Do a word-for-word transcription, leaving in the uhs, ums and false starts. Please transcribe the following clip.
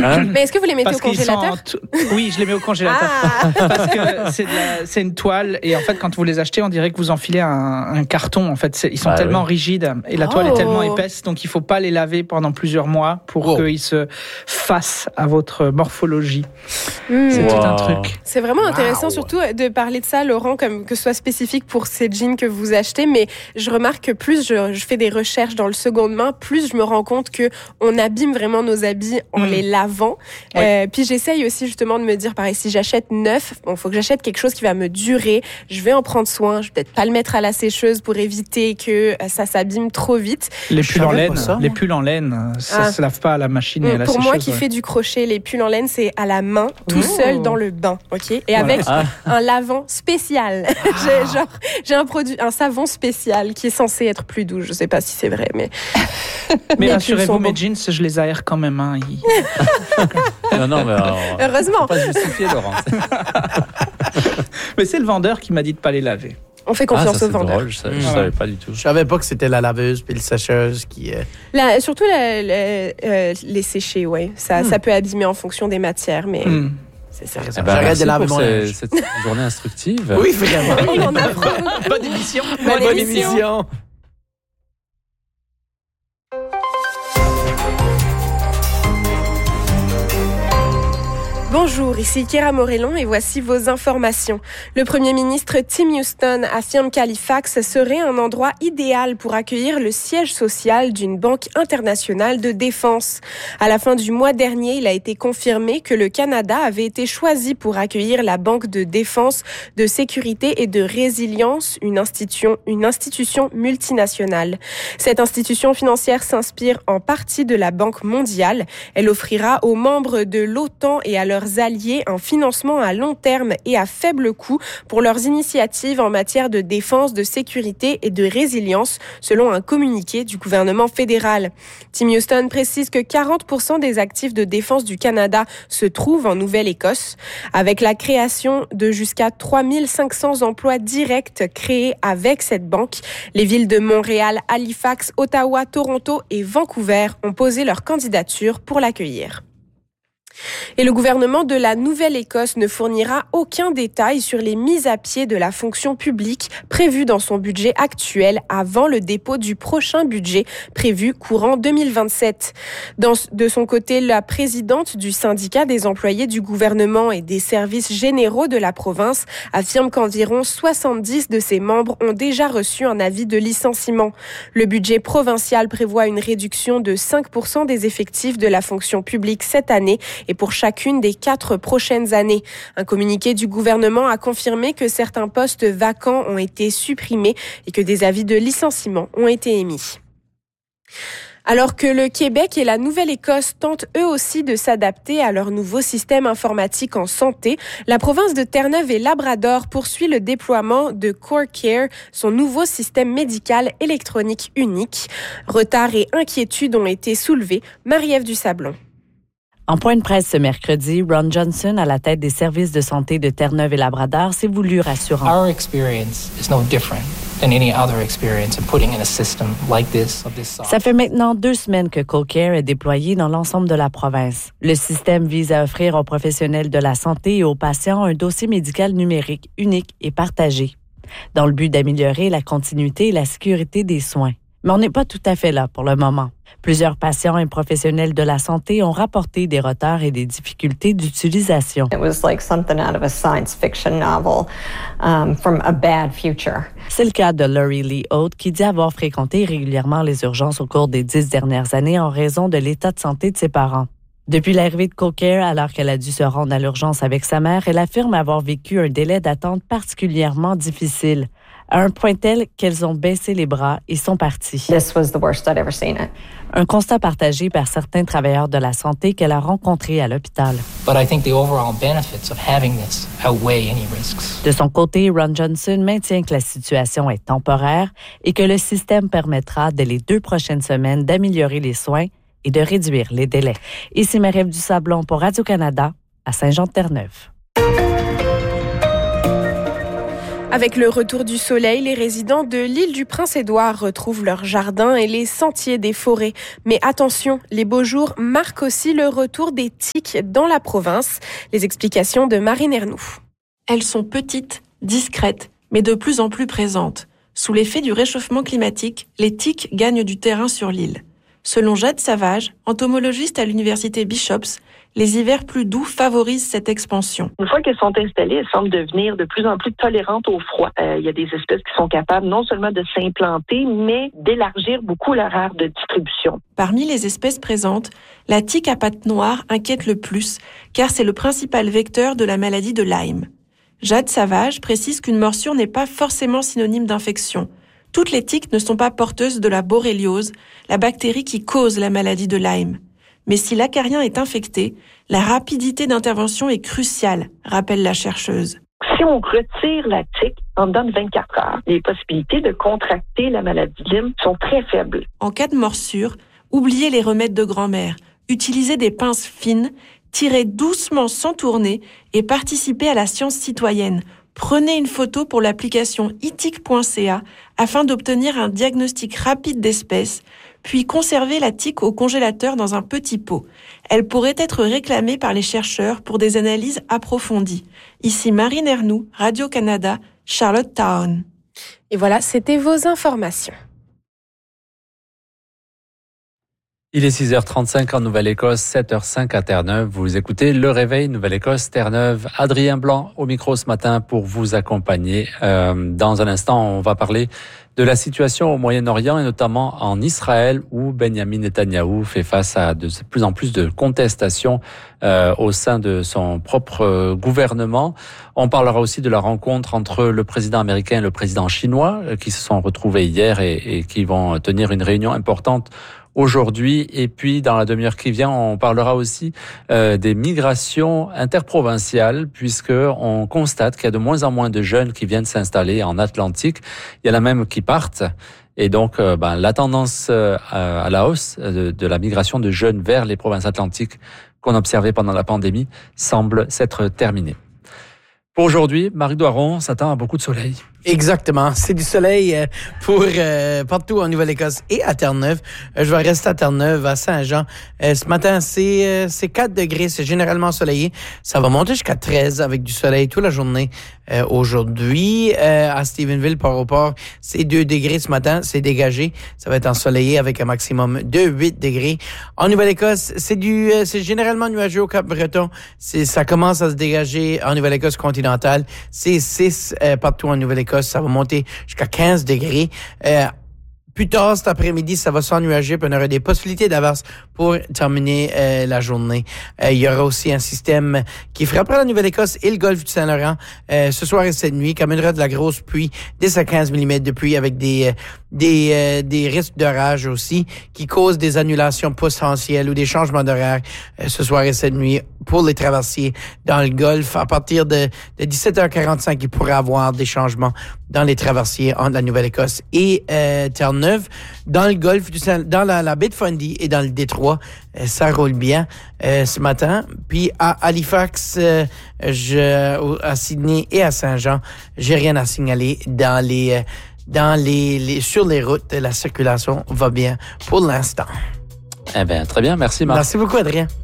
Hein? Mais est-ce que vous les mettez Parce au congélateur? T... Oui, je les mets au congélateur. Ah. Parce que c'est, de la... c'est une toile et en fait, quand vous les achetez, on dirait que vous enfilez un, un carton. En fait, c'est... ils sont ah, tellement oui. rigides et la toile oh. est tellement épaisse, donc il faut pas les laver pendant plusieurs mois pour oh. qu'ils se fassent à votre morphologie. Mmh. C'est wow. tout un truc. C'est vraiment intéressant, wow. surtout de parler de ça, Laurent, comme que ce soit spécifique pour ces jeans que vous achetez. Mais je remarque que plus je, je fais des recherches dans le seconde main, plus je me rends compte que on abîme vraiment nos habits en mmh. les lavant. Oui. Euh, puis j'essaye aussi justement de me dire, pareil, si j'achète neuf, bon, faut que j'achète quelque chose qui va me durer. Je vais en prendre soin. Je vais peut-être pas le mettre à la sécheuse pour éviter que ça s'abîme trop vite. Les pulls en laine, ça, les pulls en laine, ça ah. se lave pas à la machine et à la pour sécheuse. Pour moi qui ouais. fais du crochet, les pulls en laine, c'est à la main, tout oh. seul dans le bain, ok, et voilà. avec ah. un lavant spécial. Ah. j'ai genre, j'ai un produit, un savon spécial qui est censé être plus doux. Je sais pas si c'est vrai, mais. Mais rassurez-vous, mes jeans, je les aère quand même. Hein. Ils... non, non, mais alors, heureusement. Faut pas justifier, Laurent. Mais c'est le vendeur qui m'a dit de pas les laver. On fait confiance ah, ça, au vendeur. Drôle, je, ne ouais. savais pas du tout. Je savais pas que c'était la laveuse puis le sécheuse qui. Euh... La, surtout la, la, euh, les séchés, ouais. Ça, hmm. ça peut abîmer en fonction des matières, mais. Hmm. C'est ça. Eh ben, j'arrête de laver mon linge. Cette journée instructive. Oui, vraiment. On en apprend. Bonne émission. Bonne, Bonne émission. émission. Bonjour, ici Kéra Morellon et voici vos informations. Le Premier ministre Tim Houston affirme qu'Halifax serait un endroit idéal pour accueillir le siège social d'une banque internationale de défense. À la fin du mois dernier, il a été confirmé que le Canada avait été choisi pour accueillir la Banque de défense, de sécurité et de résilience, une institution, une institution multinationale. Cette institution financière s'inspire en partie de la Banque mondiale. Elle offrira aux membres de l'OTAN et à leurs alliés un financement à long terme et à faible coût pour leurs initiatives en matière de défense, de sécurité et de résilience, selon un communiqué du gouvernement fédéral. Tim Houston précise que quarante pour cent des actifs de défense du Canada se trouvent en Nouvelle-Écosse, avec la création de jusqu'à trois mille cinq cents emplois directs créés avec cette banque. Les villes de Montréal, Halifax, Ottawa, Toronto et Vancouver ont posé leur candidature pour l'accueillir. Et le gouvernement de la Nouvelle-Écosse ne fournira aucun détail sur les mises à pied de la fonction publique prévues dans son budget actuel avant le dépôt du prochain budget prévu courant deux mille vingt-sept. Dans, de son côté, la présidente du syndicat des employés du gouvernement et des services généraux de la province affirme qu'environ soixante-dix de ses membres ont déjà reçu un avis de licenciement. Le budget provincial prévoit une réduction de cinq pour cent des effectifs de la fonction publique cette année et pour chacune des quatre prochaines années. Un communiqué du gouvernement a confirmé que certains postes vacants ont été supprimés et que des avis de licenciement ont été émis. Alors que le Québec et la Nouvelle-Écosse tentent eux aussi de s'adapter à leur nouveau système informatique en santé, la province de Terre-Neuve et Labrador poursuit le déploiement de CoreCare, son nouveau système médical électronique unique. Retard et inquiétudes ont été soulevés. Marie-Ève Dusablon. En point de presse ce mercredi, Ron Johnson, à la tête des services de santé de Terre-Neuve et Labrador, s'est voulu rassurant. Our experience is no different than any other experience in putting in a system like this of this size. Ça fait maintenant deux semaines que CoreCare est déployé dans l'ensemble de la province. Le système vise à offrir aux professionnels de la santé et aux patients un dossier médical numérique unique et partagé, dans le but d'améliorer la continuité et la sécurité des soins. Mais on n'est pas tout à fait là pour le moment. Plusieurs patients et professionnels de la santé ont rapporté des retards et des difficultés d'utilisation. It was like something out of a science fiction novel um, from a bad future. C'est le cas de Laurie Lee Haute, qui dit avoir fréquenté régulièrement les urgences au cours des dix dernières années en raison de l'état de santé de ses parents. Depuis l'arrivée de CoreCare, alors qu'elle a dû se rendre à l'urgence avec sa mère, elle affirme avoir vécu un délai d'attente particulièrement difficile, à un point tel qu'elles ont baissé les bras et sont parties. This was the worst I'd ever seen it. Un constat partagé par certains travailleurs de la santé qu'elle a rencontrés à l'hôpital. But I think the overall benefits of having this outweigh any risks. De son côté, Ron Johnson maintient que la situation est temporaire et que le système permettra, dès les deux prochaines semaines, d'améliorer les soins et de réduire les délais. Ici Marie-Ève Dusablon pour Radio-Canada, à Saint-Jean-de-Terre-Neuve. Avec le retour du soleil, les résidents de l'île du Prince-Édouard retrouvent leurs jardins et les sentiers des forêts. Mais attention, les beaux jours marquent aussi le retour des tiques dans la province. Les explications de Marine Ernoux. Elles sont petites, discrètes, mais de plus en plus présentes. Sous l'effet du réchauffement climatique, les tiques gagnent du terrain sur l'île. Selon Jade Savage, entomologiste à l'université Bishops, les hivers plus doux favorisent cette expansion. Une fois qu'elles sont installées, elles semblent devenir de plus en plus tolérantes au froid. Euh, il y a des espèces qui sont capables non seulement de s'implanter, mais d'élargir beaucoup leur aire de distribution. Parmi les espèces présentes, la tique à pattes noires inquiète le plus, car c'est le principal vecteur de la maladie de Lyme. Jade Savage précise qu'une morsure n'est pas forcément synonyme d'infection. Toutes les tiques ne sont pas porteuses de la borréliose, la bactérie qui cause la maladie de Lyme. Mais si l'acarien est infecté, la rapidité d'intervention est cruciale, rappelle la chercheuse. Si on retire la tique en dedans de vingt-quatre heures, les possibilités de contracter la maladie de Lyme sont très faibles. En cas de morsure, oubliez les remèdes de grand-mère. Utilisez des pinces fines, tirez doucement sans tourner et participez à la science citoyenne. Prenez une photo pour l'application i tic point c a afin d'obtenir un diagnostic rapide d'espèce, puis conservez la tique au congélateur dans un petit pot. Elle pourrait être réclamée par les chercheurs pour des analyses approfondies. Ici Marine Ernoux, Radio-Canada, Charlottetown. Et voilà, c'était vos informations. Il est six heures trente-cinq en Nouvelle-Écosse, sept heures cinq à Terre-Neuve. Vous écoutez Le Réveil Nouvelle-Écosse, Terre-Neuve. Adrien Blanc au micro ce matin pour vous accompagner. Euh, dans un instant, on va parler de la situation au Moyen-Orient et notamment en Israël où Benjamin Netanyahou fait face à de plus en plus de contestations euh, au sein de son propre gouvernement. On parlera aussi de la rencontre entre le président américain et le président chinois euh, qui se sont retrouvés hier et, et qui vont tenir une réunion importante aujourd'hui. Et puis, dans la demi-heure qui vient, on parlera aussi euh, des migrations interprovinciales, puisque on constate qu'il y a de moins en moins de jeunes qui viennent s'installer en Atlantique. Il y en a même qui partent. Et donc, euh, ben, la tendance euh, à la hausse de, de la migration de jeunes vers les provinces atlantiques qu'on observait pendant la pandémie semble s'être terminée. Pour aujourd'hui, Marie Doiron s'attend à beaucoup de soleil. Exactement. C'est du soleil pour euh, partout en Nouvelle-Écosse et à Terre-Neuve. Euh, je vais rester à Terre-Neuve, à Saint-Jean. Euh, ce matin, c'est, euh, c'est quatre degrés. C'est généralement ensoleillé. Ça va monter jusqu'à treize avec du soleil toute la journée. Euh, aujourd'hui, euh, à Stephenville, Port-au-Port, c'est deux degrés ce matin. C'est dégagé. Ça va être ensoleillé avec un maximum de huit degrés. En Nouvelle-Écosse, c'est du, euh, c'est généralement nuageux au Cap-Breton. C'est, ça commence à se dégager en Nouvelle-Écosse continentale. C'est six euh, partout en Nouvelle-Écosse. Ça va monter jusqu'à quinze degrés. Euh, plus tard cet après-midi, ça va s'ennuager, puis on aura des possibilités d'averse pour terminer euh, la journée. Euh, il y aura aussi un système qui frappera la Nouvelle-Écosse et le golfe du Saint-Laurent euh, ce soir et cette nuit, qui amènera de la grosse pluie, dix à quinze millimètres de pluie avec des euh, des euh, des risques d'orage aussi, qui causent des annulations potentielles ou des changements d'horaire euh, ce soir et cette nuit pour les traversiers dans le golfe. À partir de, de dix-sept heures quarante-cinq, il pourrait y avoir des changements dans les traversiers entre la Nouvelle-Écosse et euh, Terre-Neuve. Dans le golfe, du Saint, dans la, la baie de Fundy et dans le détroit, euh, ça roule bien euh, ce matin. Puis à Halifax, euh, je, à Sydney et à Saint-Jean, j'ai rien à signaler dans les, euh, dans les, les, sur les routes. La circulation va bien pour l'instant. Eh bien, très bien. Merci, Marc. Merci beaucoup, Adrien.